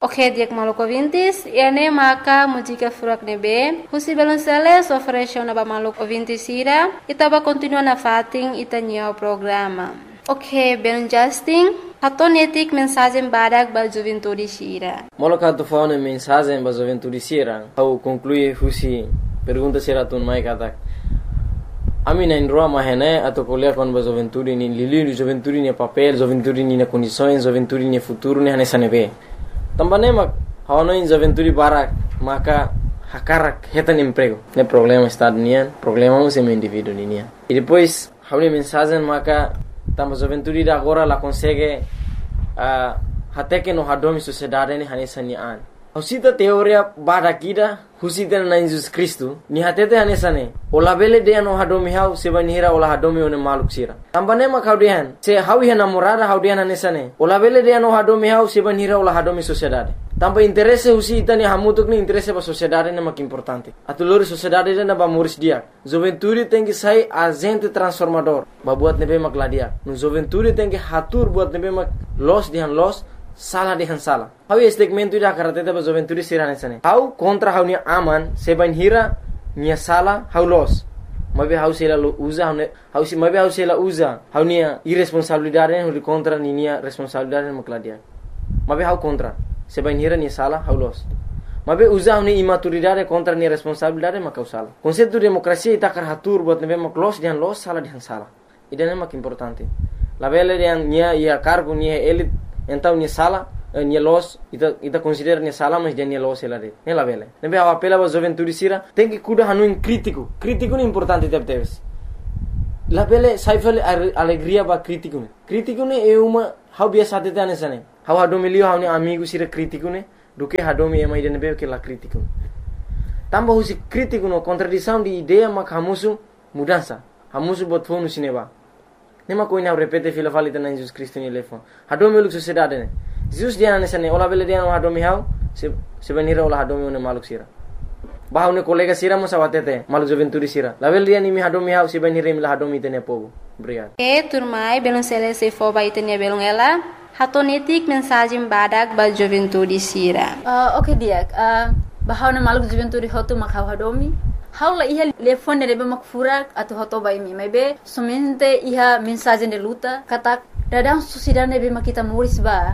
Ok, diak maluco vintis, ene maka mujika furak nebe, husi balonceles ofereceu na ba maluco vintis ira, itaba continua na fating itanya programa. Ok, ben Justin, hatonetik mensagem badak ba juventude sira. Moloka tu faune mensagem ba juventude sira, au conclui husi pergunta sira tun mai katak. Ami na indroa mahene atau kuliah kon ba juventude ni lili juventude ni papel, juventude ni na condições, juventude ni futuro ni hanesa nebe. Também mak hawano in juventude barak maka hakarak hetan emprego. Ne problema está nian, problema é meu indivíduo nian. E depois hawni mensagem maka tamba juventude da agora la consegue até que no hadomi sociedade ni hanesa nian. Husita teoria barakida husita na Jesus Cristo ni hatete hanesa ne. Ola bele de no hadomi hau sebanira ola hadomi one maluk sira. Tambane mak haudian se hawi namorada haudian hanesa ne. Ola bele de no hadomi hau sebanira ola hadomi sociedade. Tamba interesse husita ni hamutuk ni interesse ba sociedade ne mak importante. Atulori sociedade na ba muris dia. Juventude tem que sai agente transformador. Ba buat nebe mak ladia. No juventude tem que hatur buat nebe mak los dihan los salah dihan salah. Hau segmento ida karateta ba juventude sira nesane. Hau contra hau ni aman seban hira ni salah hau los. Mabe hau sela usa hau si mabe hau sela usa hau ni irresponsabilidade hau contra ni responsabilidade makladia. Mabe hau contra seban hira ni salah hau los. Mabe usa hau ni imaturidade contra ni responsabilidade makau salah. Konsepto demokrasia ita karatur buat nebe mak los dihan los salah dihan salah. Idane mak importante. La bele dihan nia ia cargo nia elit então ni sala ni los ita considera ni sala mas dia ni los ela de ela vele nebe a apela ba juventude sira tem que cuidar hanu crítico ni importante teves la vele saifel alegria ba crítico ne é uma how biasa tete anesane how hadomilio how ni amigo sira crítico ne do que hadomi é mais de nebe que la crítico tamba husi crítico no contradição de ideia mak hamusu mudança hamusu bot fonu sineba nema koina repete fila valita na Jesus Cristo ni lefo hadomi uluk sociedade ne Jesus dia nesane ola bele dia no hadomi hau se venira ola hadomi one maluk sira bahau ne kolega sira mo sawatete maluk juventude sira la bele dia ni mi hadomi hau se venira mi la hadomi tene povo obrigado turmai belon sele se fo ba itene belon ela hatonetik mensagem badak ba juventude sira. Ok dia bahau ne maluk juventude hotu makau hadomi haula iha lefone rebe mak furak atau hoto bai mi maybe somente iha mensagem de luta kata dadang sociedade nebe mak kita muris ba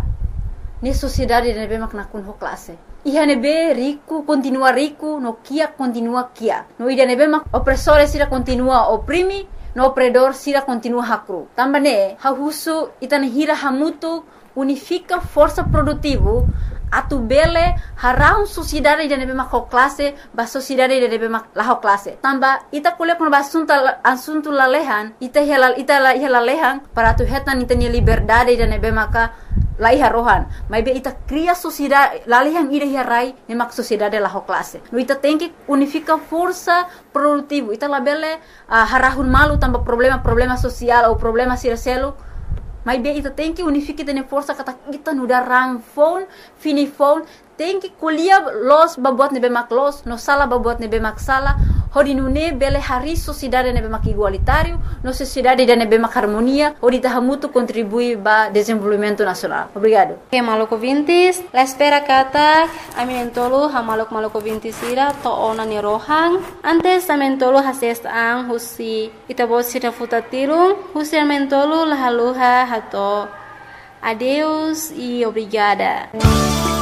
ni sociedade nebe mak nakun ho classe iha nebe rico continua rico no kia continua kia no ida nebe mak opressore sira continua oprimi no opredor sira continua hakru tambane hahusu itane hira hamutu unifica força produtivo atu bele harau sociedade de nebe mak classe ba sociedade de nebe mak la classe tamba ita kule kon asunto lalehan ita lalehan para tu hetan itania liberdade de nebe maka laiha rohan maybe ita cria sociedade lalehan ida hirai ne mak sociedade la classe no ita tem que unifica força produtivo ita labele harahun malu tamba problema social ou problema sircelo mas bem ita tem que unificar tene força kata kita nuda rang phone fini phone tem que kuliah los babuat nebe mak los no sala babuat nebe mak sala hodi nune bele hari sociedade nebe mak igualitário no sociedade de nebe mak harmonia hodi tahamutu contribui ba desenvolvimento nacional. Obrigado. Que maluco vintis la espera kata aminentolo ha maluco vintis ira to ona ni rohang antes amentolo hases ang husi itabos sira futatirung husi amentolo la haluha hato adeus e obrigada.